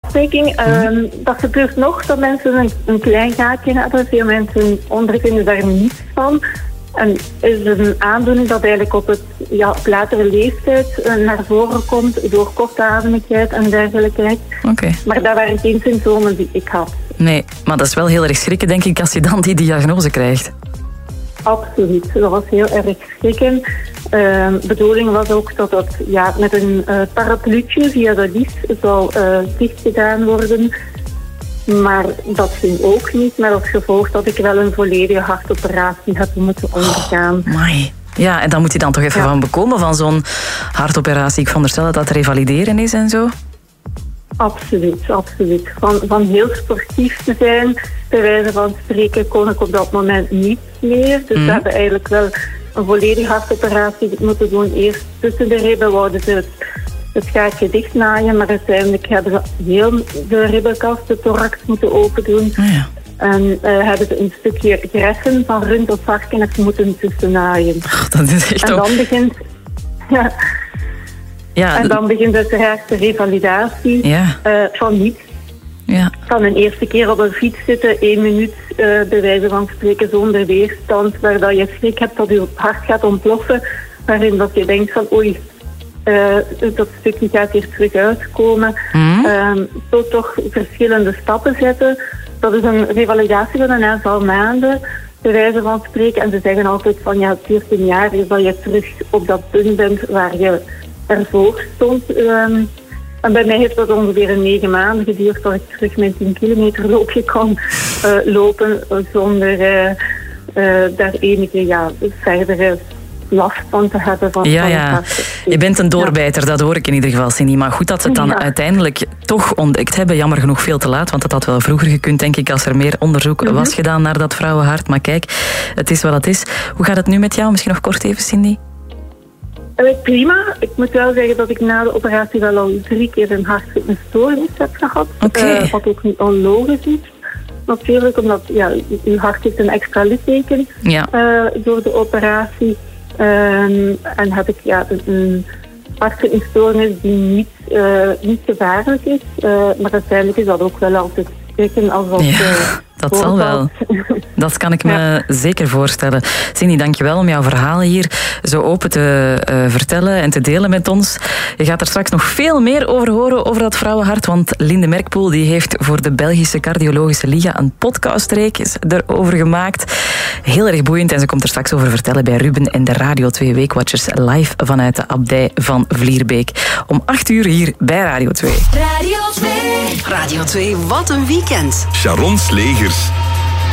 afwijking. Dat gebeurt nog dat mensen een klein gaatje hebben. Veel mensen ondervinden daar niets van. En is een aandoening dat eigenlijk op latere leeftijd naar voren komt door kortademigheid en dergelijke. Okay. Maar dat waren geen symptomen die ik had. Nee, maar dat is wel heel erg schrikken, denk ik, als je dan die diagnose krijgt. Absoluut, dat was heel erg schrikken. De bedoeling was ook dat dat met een parapluutje via de lies zou dichtgedaan worden. Maar dat ging ook niet, met als gevolg dat ik wel een volledige hartoperatie heb moeten ondergaan. Ja, en dan moet je dan toch even van bekomen van zo'n hartoperatie. Ik veronderstel dat dat revalideren is en zo? Absoluut. Van heel sportief te zijn, bij wijze van spreken, kon ik op dat moment niet meer. Dus we hebben eigenlijk wel een volledige hartoperatie moeten doen. Eerst tussen de ribben wouden ze het gaatje dichtnaaien, maar uiteindelijk hebben ze heel de ribbenkast, de thorax moeten open doen. En hebben ze een stukje greffen van rund of varken moeten tussennaaien. Dat is echt en dan begint... En dan begint uiteraard de revalidatie van niets. Ja. Van een eerste keer op een fiets zitten, 1 minuut bij wijze van spreken zonder weerstand, waar dat je schrik hebt dat je hart gaat ontploffen, waarin dat je denkt van oei, dat stukje gaat hier terug uitkomen. Zo toch verschillende stappen zetten. Dat is een revalidatie van een aantal maanden, bij wijze van spreken. En ze zeggen altijd van het duurt een jaar dat je terug op dat punt bent waar je ervoor stond. En bij mij heeft dat ongeveer 9 maanden geduurd dat ik terug mijn 10 kilometer loopje kon lopen zonder daar enige verdere last van te hebben. Van je bent een doorbijter, dat hoor ik in ieder geval, Cindy. Maar goed dat ze het dan uiteindelijk toch ontdekt hebben. Jammer genoeg veel te laat, want dat had wel vroeger gekund, denk ik, als er meer onderzoek was gedaan naar dat vrouwenhart. Maar kijk, het is wat het is. Hoe gaat het nu met jou? Misschien nog kort even, Cindy? Prima. Ik moet wel zeggen dat ik na de operatie wel al 3 keer een hartritmestoornis heb gehad. Wat ook niet onlogisch is. Natuurlijk, omdat uw hart heeft een extra litteken door de operatie. En heb ik een hartritmestoornis die niet gevaarlijk is. Maar uiteindelijk is dat ook wel altijd schrikken als dat... Dat zal wel. Dat kan ik me zeker voorstellen. Cindy, dankjewel om jouw verhaal hier zo open te vertellen en te delen met ons. Je gaat er straks nog veel meer over horen, over dat vrouwenhart, want Linde Merkpoel die heeft voor de Belgische Cardiologische Liga een podcastreeks erover gemaakt. Heel erg boeiend en ze komt er straks over vertellen bij Ruben en de Radio 2 Weekwatchers live vanuit de abdij van Vlierbeek. Om 8 uur hier bij Radio 2. Radio 2. Radio 2, wat een weekend. Sharon Slegers.